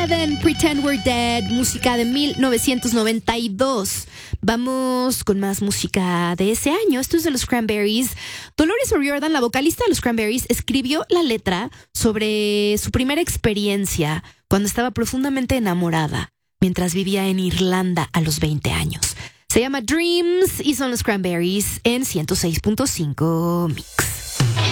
Seven, Pretend We're Dead, música de 1992. Vamos con más música de ese año. Esto es de los Cranberries. Dolores O'Riordan, la vocalista de los Cranberries, escribió la letra sobre su primera experiencia cuando estaba profundamente enamorada mientras vivía en Irlanda a los 20 años. Se llama Dreams y son los Cranberries en 106.5 Mix.